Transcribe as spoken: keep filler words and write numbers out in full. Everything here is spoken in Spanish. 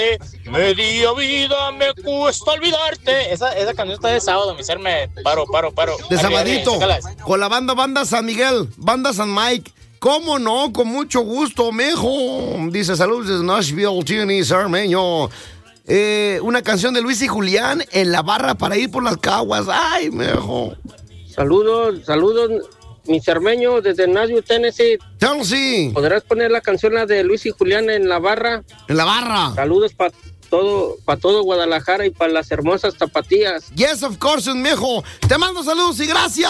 Media vida me cuesta olvidarte. Esa, esa canción está de sábado, mi ser me paro, paro, paro. De sabadito, con la banda Banda San Miguel, Banda San Mike. ¿Cómo no? Con mucho gusto, mijo. Dice, saludos desde Nashville, Tennessee, Sarmeño. Eh, una canción de Luis y Julián en la barra para ir por las caguas. Ay, mijo. Saludos, saludos, mi cermeño desde Nashville, Tennessee. Tennessee. ¿Podrás poner la canción la de Luis y Julián en la barra? En la barra. Saludos para todo, para todo Guadalajara y para las hermosas tapatías. Yes, of course, mijo. Te mando saludos y gracias.